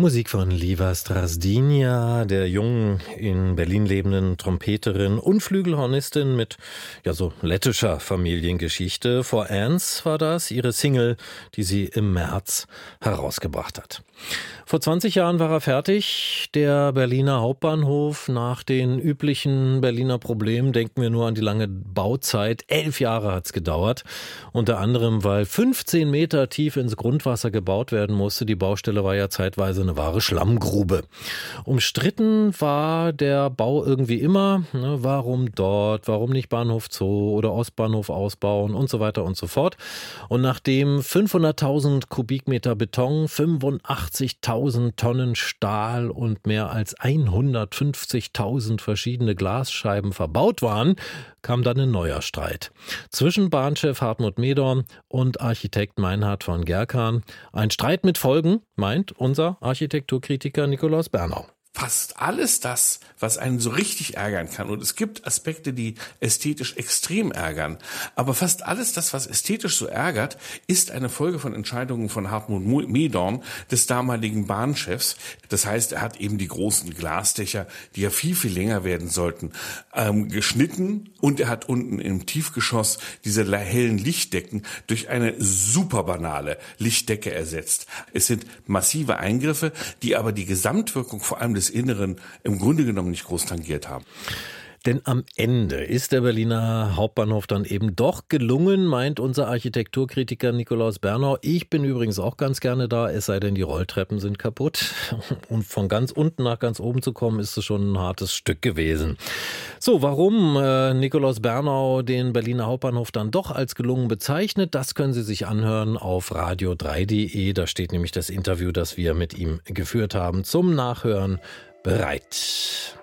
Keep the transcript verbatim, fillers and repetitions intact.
Musik von Liva Strazdinja, der jungen, in Berlin lebenden Trompeterin und Flügelhornistin mit ja so lettischer Familiengeschichte. For Ants war das, ihre Single, die sie im März herausgebracht hat. Vor zwanzig Jahren war er fertig, der Berliner Hauptbahnhof. Nach den üblichen Berliner Problemen denken wir nur an die lange Bauzeit. Elf Jahre hat's gedauert. Unter anderem, weil fünfzehn Meter tief ins Grundwasser gebaut werden musste. Die Baustelle war ja zeitweise eine wahre Schlammgrube. Umstritten war der Bau irgendwie immer. Ne, warum dort? Warum nicht Bahnhof Zoo oder Ostbahnhof ausbauen und so weiter und so fort. Und nachdem fünfhunderttausend Kubikmeter Beton, fünfundachtzigtausend Tonnen Stahl und mehr als hundertfünfzigtausend verschiedene Glasscheiben verbaut waren, kam dann ein neuer Streit zwischen Bahnchef Hartmut Medorn und Architekt Meinhard von Gerkan. Ein Streit mit Folgen, meint unser Architekturkritiker Nikolaus Bernau. Fast alles das, was einen so richtig ärgern kann, und es gibt Aspekte, die ästhetisch extrem ärgern, aber fast alles das, was ästhetisch so ärgert, ist eine Folge von Entscheidungen von Hartmut Medorn, des damaligen Bahnchefs. Das heißt, er hat eben die großen Glasdächer, die ja viel, viel länger werden sollten, ähm, geschnitten, und er hat unten im Tiefgeschoss diese hellen Lichtdecken durch eine super banale Lichtdecke ersetzt. Es sind massive Eingriffe, die aber die Gesamtwirkung vor allem des Inneren im Grunde genommen nicht groß tangiert haben. Denn am Ende ist der Berliner Hauptbahnhof dann eben doch gelungen, meint unser Architekturkritiker Nikolaus Bernau. Ich bin übrigens auch ganz gerne da, es sei denn, die Rolltreppen sind kaputt. Und von ganz unten nach ganz oben zu kommen, ist es schon ein hartes Stück gewesen. So, warum äh, Nikolaus Bernau den Berliner Hauptbahnhof dann doch als gelungen bezeichnet, das können Sie sich anhören auf radio drei punkt de. Da steht nämlich das Interview, das wir mit ihm geführt haben, zum Nachhören bereit.